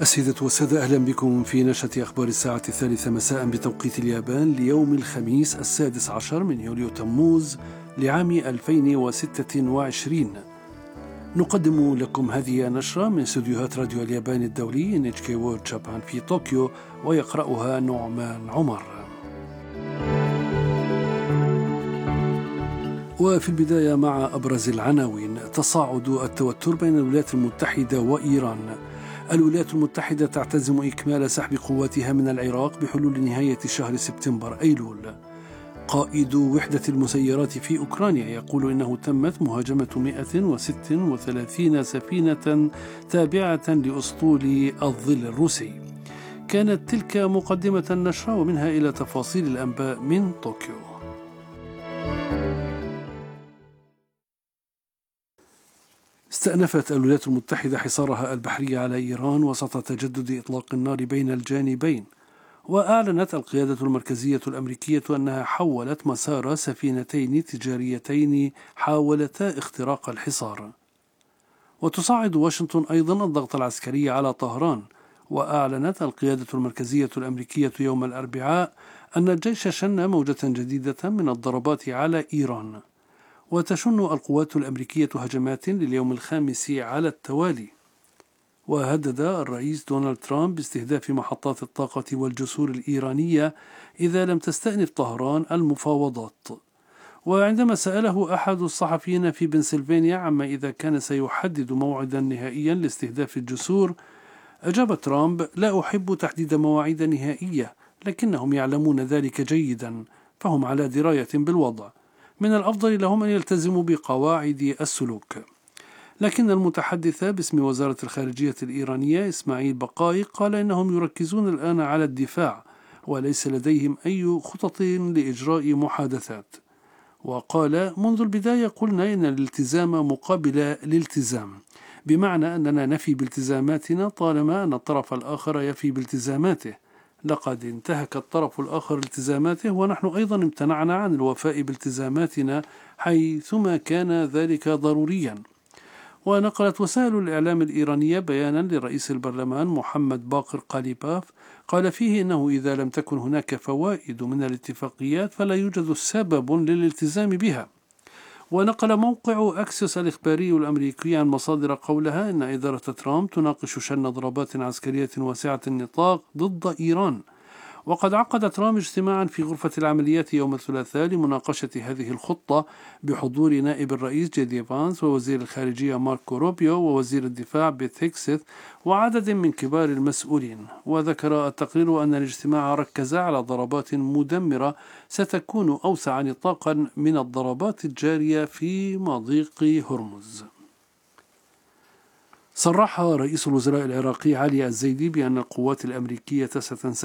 السيدة والسادة، أهلا بكم في نشرة أخبار الساعة 3 مساء بتوقيت اليابان ليوم الخميس 16 من يوليو تموز لعام 2026. نقدم لكم هذه النشرة من استديوهات راديو اليابان الدولي NHK World Japan في طوكيو، ويقرأها نعمان عمر. وفي البداية مع أبرز العناوين: تصاعد التوتر بين الولايات المتحدة وإيران. الولايات المتحدة تعتزم إكمال سحب قواتها من العراق بحلول نهاية شهر سبتمبر أيلول. قائد وحدة المسيرات في أوكرانيا يقول إنه تمت مهاجمة 136 سفينة تابعة لأسطول الظل الروسي. كانت تلك مقدمة النشرة، ومنها إلى تفاصيل الأنباء من طوكيو. استأنفت الولايات المتحدة حصارها البحري على إيران وسط تجدد إطلاق النار بين الجانبين، وأعلنت القيادة المركزية الأمريكية أنها حولت مسار سفينتين تجاريتين حاولتا اختراق الحصار. وتصاعد واشنطن أيضا الضغط العسكري على طهران، وأعلنت القيادة المركزية الأمريكية يوم الأربعاء أن الجيش شن موجة جديدة من الضربات على إيران. وتشن القوات الأمريكية هجمات لليوم الخامس على التوالي. وهدد الرئيس دونالد ترامب باستهداف محطات الطاقة والجسور الإيرانية إذا لم تستأنف طهران المفاوضات. وعندما سأله أحد الصحفيين في بنسلفانيا عما إذا كان سيحدد موعدا نهائيا لاستهداف الجسور، أجاب ترامب: لا أحب تحديد مواعيد نهائية، لكنهم يعلمون ذلك جيدا، فهم على دراية بالوضع. من الأفضل لهم أن يلتزموا بقواعد السلوك. لكن المتحدث باسم وزارة الخارجية الإيرانية إسماعيل بقاي قال إنهم يركزون الآن على الدفاع، وليس لديهم أي خطط لإجراء محادثات. وقال: منذ البداية قلنا إن الالتزام مقابل الالتزام، بمعنى أننا نفي بالتزاماتنا طالما أن الطرف الآخر يفي بالتزاماته. لقد انتهك الطرف الآخر التزاماته، ونحن أيضا امتنعنا عن الوفاء بالتزاماتنا حيثما كان ذلك ضروريا. ونقلت وسائل الإعلام الإيرانية بيانا لرئيس البرلمان محمد باقر قاليباف قال فيه إنه إذا لم تكن هناك فوائد من الاتفاقيات فلا يوجد سبب للالتزام بها. ونقل موقع أكسيوس الإخباري الأمريكي عن مصادر قولها إن إدارة ترامب تناقش شن ضربات عسكرية واسعة النطاق ضد إيران. وقد عقد ترامب اجتماعا في غرفة العمليات يوم الثلاثاء لمناقشة هذه الخطة بحضور نائب الرئيس جي فانس ووزير الخارجية ماركو روبيو ووزير الدفاع بيت هيكسيت وعدد من كبار المسؤولين. وذكر التقرير أن الاجتماع ركز على ضربات مدمرة ستكون أوسع نطاقا من الضربات الجارية في مضيق هرمز. صرح رئيس الوزراء العراقي علي الزيدي بأن القوات الأمريكية ستنسحب